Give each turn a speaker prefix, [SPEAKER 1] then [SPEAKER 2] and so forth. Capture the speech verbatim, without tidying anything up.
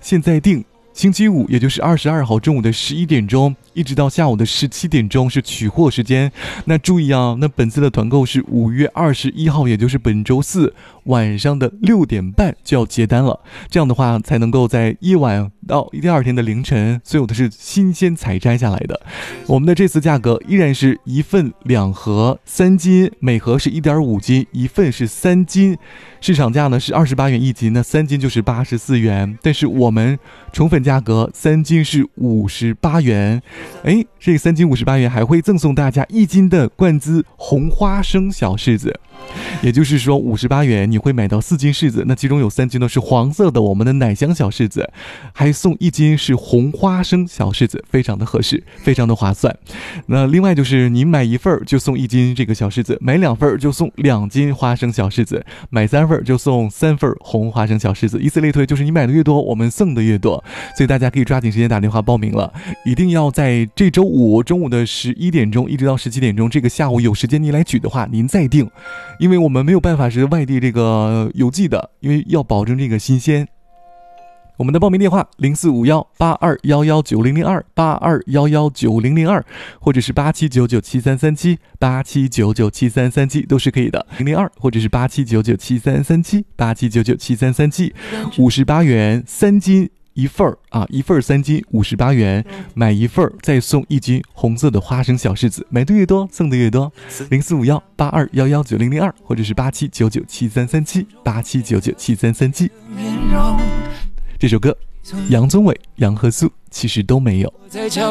[SPEAKER 1] 现在订。星期五，也就是二十二号中午的十一点钟，一直到下午的十七点钟是取货时间。那注意啊，那本次的团购是五月二十一号，也就是本周四晚上的六点半就要结单了。这样的话，才能够在夜晚到第二天的凌晨，所有的是新鲜采摘下来的。我们的这次价格依然是一份两盒三斤，每盒是一点五斤，一份是三斤。市场价呢是二十八元一斤，那三斤就是八十四元。但是我们宠粉价格三斤是五十八元，哎，这三斤五十八元还会赠送大家一斤的冠姿红花生小柿子，也就是说五十八元你会买到四斤柿子，那其中有三斤呢是黄色的我们的奶香小柿子，还送一斤是红花生小柿子，非常的合适，非常的划算。那另外就是你买一份就送一斤这个小柿子，买两份就送两斤花生小柿子，买三份就送三份红花生小柿子，以此类推，就是你买的越多我们送的越多，所以大家可以抓紧时间打电话报名了，一定要在这周五中午的十一点钟一直到十七点钟，这个下午有时间您来取的话您再订，因为我们没有办法是外地这个邮寄的，因为要保证这个新鲜。我们的报名电话零四五幺八二幺幺九零零二八二幺幺九零零二，或者是八七九九七三三七八七九九七三三七都是可以的，零零二或者是八七九九七三三七八七九九七三三七，五十八元三斤一份儿啊，一份三斤五十八元，买一份再送一斤红色的花生小柿子，买的越多送的越多。零四五幺八二幺幺九零零二，或者是八七九九七三三七八七九九七三三七。这首歌杨宗纬、杨和素其实都没有。